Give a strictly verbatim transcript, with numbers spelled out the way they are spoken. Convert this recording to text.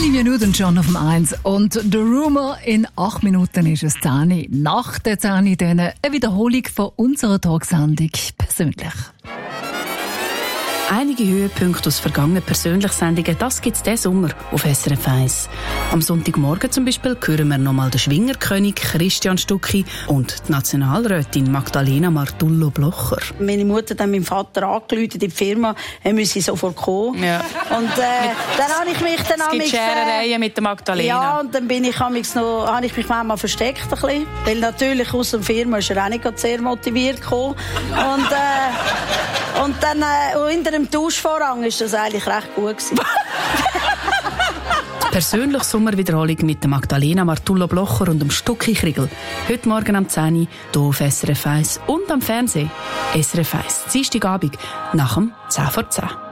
Olivia Newton-John auf dem eins und The Rumor in acht Minuten ist es zehn. Nach der zehn dann eine Wiederholung von unserer Talksendung «Persönlich». Einige Höhepunkte aus vergangenen Persönlichsendungen, das gibt es diesen Sommer auf S R F eins. Am Sonntagmorgen zum Beispiel hören wir nochmal den Schwingerkönig Christian Stucki und die Nationalrätin Magdalena Martullo-Blocher. Meine Mutter hat meinem Vater angerufen in die Firma, er müsse sofort kommen. Ja. Und äh, dann habe ich mich dann... Es gibt Scherereien mit der Magdalena. Ja, und dann bin ich, noch, habe ich mich manchmal versteckt ein bisschen, weil natürlich aus der Firma ist er auch nicht sehr motiviert gekommen. Und, äh, und dann äh, in der im Tauschvorhang war das eigentlich recht gut. Persönlich Sommerwiederholung mit der Magdalena Martullo-Blocher und dem Stucki Kriegel. Heute Morgen am zehn Uhr hier auf S R F eins und am Fernsehen. S R F eins, Dienstagabend nach dem zehn vor zehn.